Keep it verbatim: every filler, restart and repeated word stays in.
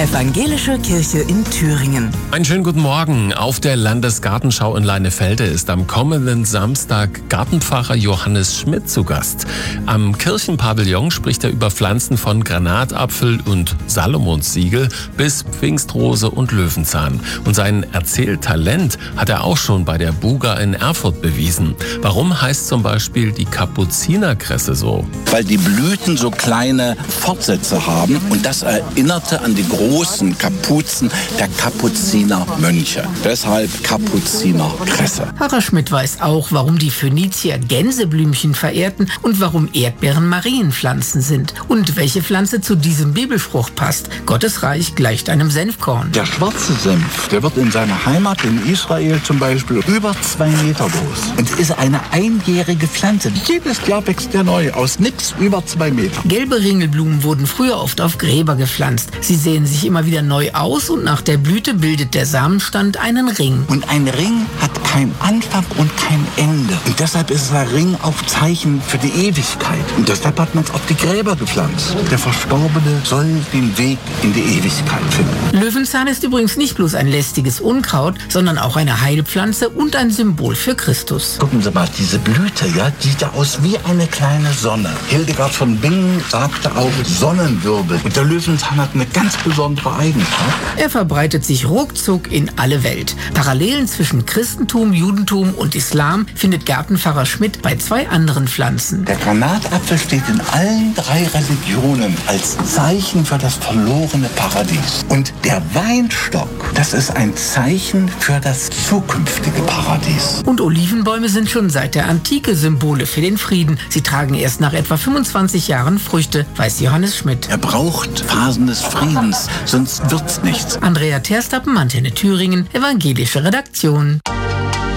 Evangelische Kirche in Thüringen. Einen schönen guten Morgen. Auf der Landesgartenschau in Leinefelde ist am kommenden Samstag Gartenpfarrer Johannes Schmidt zu Gast. Am Kirchenpavillon spricht er über Pflanzen von Granatapfel und Salomonssiegel bis Pfingstrose und Löwenzahn. Und sein Erzähltalent hat er auch schon bei der Buga in Erfurt bewiesen. Warum heißt zum Beispiel die Kapuzinerkresse so? Weil die Blüten so kleine Fortsätze haben und das erinnerte an die großen Kapuzen der Kapuzinermönche. Deshalb Kapuzinerkresse. Pfarrer Schmidt weiß auch, warum die Phönizier Gänseblümchen verehrten und warum Erdbeeren Marienpflanzen sind und welche Pflanze zu diesem Bibelspruch passt. Gottes Reich gleicht einem Senfkorn. Der schwarze Senf, der wird in seiner Heimat in Israel zum Beispiel über zwei Meter groß und ist eine einjährige Pflanze. Jedes Jahr wächst der neu aus nix über zwei Meter. Gelbe Ringelblumen wurden früher oft auf Gräber gepflanzt. Sie sehen sich immer wieder neu aus und nach der Blüte bildet der Samenstand einen Ring. Und ein Ring hat kein Anfang und kein Ende. Und deshalb ist der Ring auch Zeichen für die Ewigkeit. Und deshalb hat man es auf die Gräber gepflanzt. Der Verstorbene soll den Weg in die Ewigkeit finden. Löwenzahn ist übrigens nicht bloß ein lästiges Unkraut, sondern auch eine Heilpflanze und ein Symbol für Christus. Gucken Sie mal, diese Blüte, ja, die sieht ja aus wie eine kleine Sonne. Hildegard von Bingen sagte auch Sonnenwirbel. Und der Löwenzahn hat eine ganz besondere Eigenschaft. Er verbreitet sich ruckzuck in alle Welt. Parallelen zwischen Christentum, Judentum und Islam findet Gartenpfarrer Schmidt bei zwei anderen Pflanzen. Der Granatapfel steht in allen drei Religionen als Zeichen für das verlorene Paradies. Und der Weinstock, das ist ein Zeichen für das zukünftige Paradies. Und Olivenbäume sind schon seit der Antike Symbole für den Frieden. Sie tragen erst nach etwa fünfundzwanzig Jahren Früchte, weiß Johannes Schmidt. Er braucht Phasen des Friedens, sonst wird's nichts. Andrea Terstappen, Antenne Thüringen, Evangelische Redaktion.